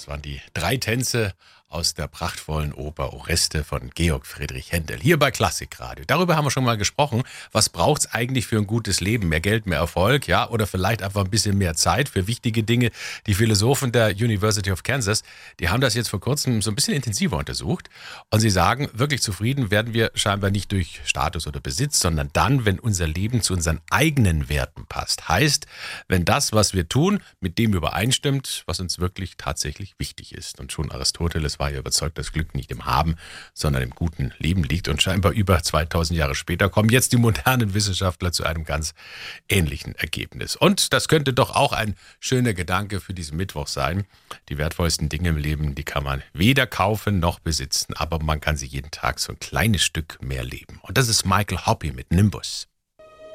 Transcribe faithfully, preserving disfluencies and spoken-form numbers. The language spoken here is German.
Das waren die drei Tänze aus der prachtvollen Oper Oreste von Georg Friedrich Händel. Hier bei Klassikradio. Darüber haben wir schon mal gesprochen. Was braucht es eigentlich für ein gutes Leben? Mehr Geld, mehr Erfolg, ja? Oder vielleicht einfach ein bisschen mehr Zeit für wichtige Dinge. Die Philosophen der University of Kansas, die haben das jetzt vor kurzem so ein bisschen intensiver untersucht. Und sie sagen, wirklich zufrieden werden wir scheinbar nicht durch Status oder Besitz, sondern dann, wenn unser Leben zu unseren eigenen Werten passt. Heißt, wenn das, was wir tun, mit dem übereinstimmt, was uns wirklich tatsächlich wichtig ist. Und schon Aristoteles war ja überzeugt, dass Glück nicht im Haben, sondern im guten Leben liegt. Und scheinbar über zweitausend Jahre später kommen jetzt die modernen Wissenschaftler zu einem ganz ähnlichen Ergebnis. Und das könnte doch auch ein schöner Gedanke für diesen Mittwoch sein. Die wertvollsten Dinge im Leben, die kann man weder kaufen noch besitzen, aber man kann sie jeden Tag so ein kleines Stück mehr leben. Und das ist Michael Hoppy mit Nimbus.